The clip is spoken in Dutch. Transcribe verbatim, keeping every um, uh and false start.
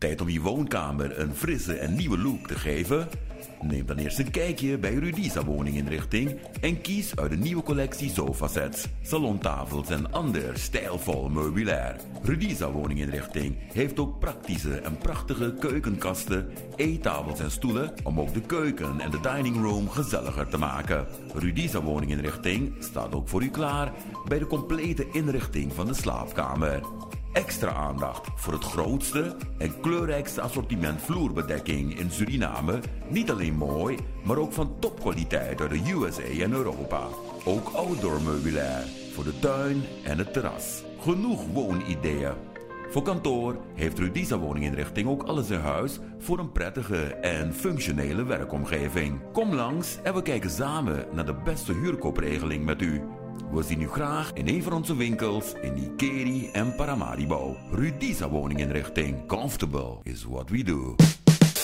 Tijd om je woonkamer een frisse en nieuwe look te geven? Neem dan eerst een kijkje bij Rudisa Woninginrichting en kies uit een nieuwe collectie sofasets, salontafels en ander stijlvol meubilair. Rudisa Woninginrichting heeft ook praktische en prachtige keukenkasten, eettafels en stoelen om ook de keuken en de dining room gezelliger te maken. Rudisa Woninginrichting staat ook voor u klaar bij de complete inrichting van de slaapkamer. Extra aandacht voor het grootste en kleurrijkste assortiment vloerbedekking in Suriname. Niet alleen mooi, maar ook van topkwaliteit uit de U S A en Europa. Ook outdoor meubilair voor de tuin en het terras. Genoeg woonideeën. Voor kantoor heeft Rudisa Woninginrichting ook alles in huis voor een prettige en functionele werkomgeving. Kom langs en we kijken samen naar de beste huurkoopregeling met u. We zien u graag in een van onze winkels in Ikeri en Paramaribo. Rudisa Woninginrichting. Comfortable is what we do.